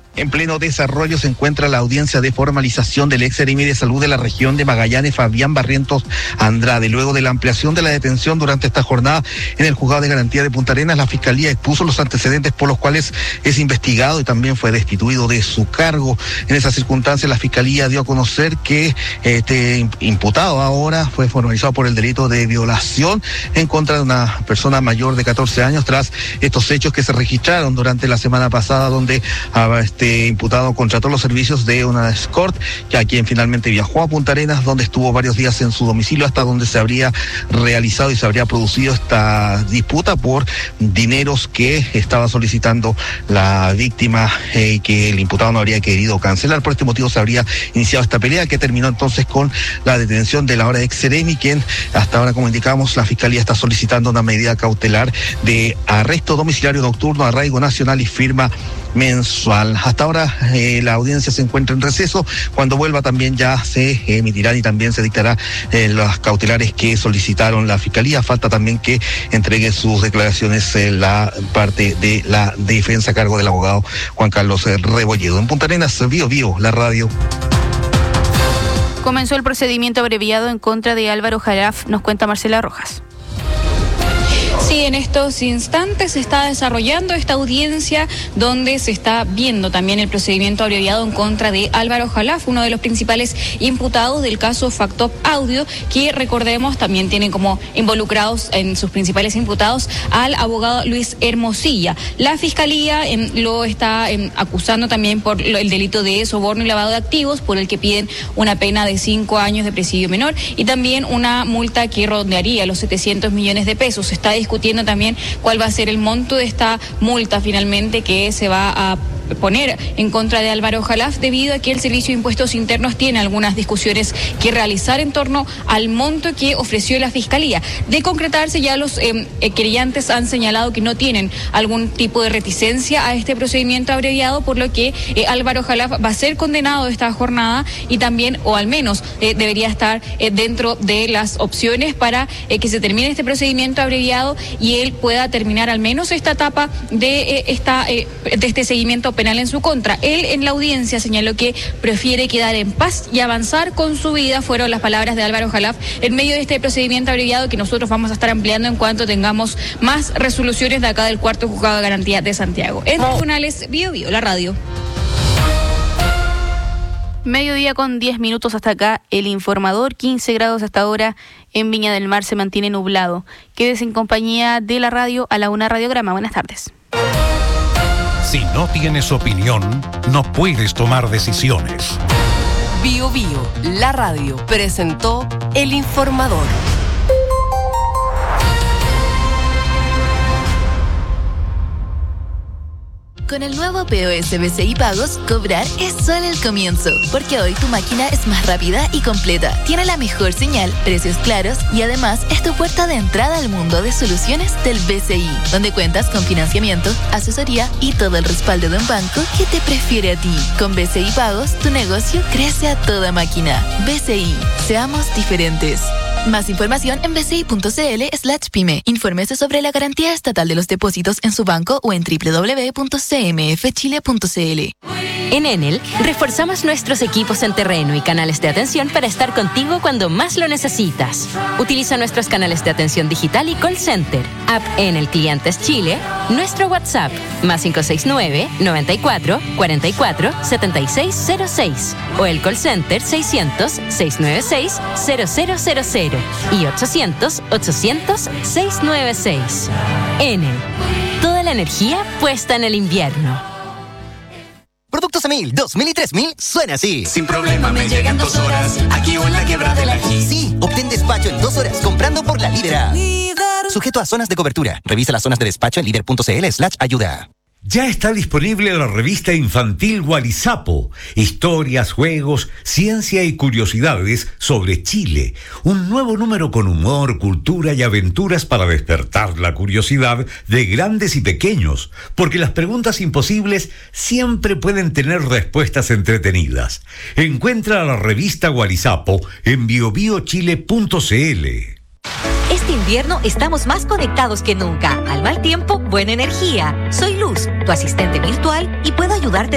En pleno desarrollo se encuentra la audiencia de formalización del ex seremi de salud de la región de Magallanes, Fabián Barrientos Andrade. Luego de la ampliación de la detención durante esta jornada en el juzgado de garantía de Punta Arenas, la fiscalía expuso los antecedentes por los cuales es investigado y también fue destituido de su cargo. En esas circunstancias, la fiscalía dio a conocer que este imputado ahora fue formalizado por el delito de violación en contra de una persona mayor de 14 años tras estos hechos que se registraron durante la semana pasada, donde imputado contrató los servicios de una escort, a quien finalmente viajó a Punta Arenas, donde estuvo varios días en su domicilio, hasta donde se habría realizado y se habría producido esta disputa por dineros que estaba solicitando la víctima y que el imputado no habría querido cancelar. Por este motivo se habría iniciado esta pelea, que terminó entonces con la detención de la ahora ex seremi, quien hasta ahora, como indicamos, la fiscalía está solicitando una medida cautelar de arresto domiciliario nocturno, arraigo nacional y firma mensual. Hasta ahora la audiencia se encuentra en receso. Cuando vuelva también ya se emitirán y también se dictará las cautelares que solicitaron la fiscalía. Falta también que entregue sus declaraciones la parte de la defensa a cargo del abogado Juan Carlos Rebolledo. En Punta Arenas, Bio, la radio. Comenzó el procedimiento abreviado en contra de Álvaro Jalaf, nos cuenta Marcela Rojas. Sí, en estos instantes se está desarrollando esta audiencia donde se está viendo también el procedimiento abreviado en contra de Álvaro Jalaf, uno de los principales imputados del caso Factop Audio, que recordemos también tiene como involucrados en sus principales imputados al abogado Luis Hermosilla. La fiscalía lo está acusando también por el delito de soborno y lavado de activos, por el que piden una pena de 5 años de presidio menor y también una multa que rondearía los 700 millones de pesos. Se está discutiendo también cuál va a ser el monto de esta multa finalmente que se va a poner en contra de Álvaro Jalaf, debido a que el Servicio de Impuestos Internos tiene algunas discusiones que realizar en torno al monto que ofreció la Fiscalía. De concretarse, ya los querellantes han señalado que no tienen algún tipo de reticencia a este procedimiento abreviado, por lo que Álvaro Jalaf va a ser condenado esta jornada y también, o al menos debería estar dentro de las opciones para que se termine este procedimiento abreviado y él pueda terminar al menos esta etapa de este seguimiento penal en su contra. Él en la audiencia señaló que prefiere quedar en paz y avanzar con su vida, fueron las palabras de Álvaro Jalaf en medio de este procedimiento abreviado que nosotros vamos a estar ampliando en cuanto tengamos más resoluciones de acá del cuarto juzgado de garantía de Santiago. En tribunales, Bio, la radio. Mediodía con 10 minutos hasta acá, el informador, 15 grados hasta ahora en Viña del Mar, se mantiene nublado. Quédese en compañía de la radio a la 1 Radiograma. Buenas tardes. Si no tienes opinión, no puedes tomar decisiones. Bio, la radio, presentó El Informador. Con el nuevo POS BCI Pagos, cobrar es solo el comienzo, porque hoy tu máquina es más rápida y completa, tiene la mejor señal, precios claros y además es tu puerta de entrada al mundo de soluciones del BCI, donde cuentas con financiamiento, asesoría y todo el respaldo de un banco que te prefiere a ti. Con BCI Pagos, tu negocio crece a toda máquina. BCI, seamos diferentes. Más información en bci.cl/pyme. Infórmese sobre la garantía estatal de los depósitos en su banco o en www.cmfchile.cl. En Enel, reforzamos nuestros equipos en terreno y canales de atención para estar contigo cuando más lo necesitas. Utiliza nuestros canales de atención digital y call center, app Enel Clientes Chile, nuestro WhatsApp, más 569-94-44-7606, o el call center 600-696-0000 y 800-800-696. Enel, toda la energía puesta en el invierno. Productos EMIL 2000 y 3000 suena así. Sin problema me llegan 2 horas, aquí o en la quebrada del Ají. Sí, obtén despacho en 2 horas comprando por la Líder. Sujeto a zonas de cobertura. Revisa las zonas de despacho en líder.cl/ayuda. Ya está disponible la revista infantil Gualizapo, historias, juegos, ciencia y curiosidades sobre Chile. Un nuevo número con humor, cultura y aventuras para despertar la curiosidad de grandes y pequeños, porque las preguntas imposibles siempre pueden tener respuestas entretenidas. Encuentra la revista Gualizapo en biobiochile.cl. Este invierno estamos más conectados que nunca. Al mal tiempo, buena energía. Soy Luz, tu asistente virtual, y puedo ayudarte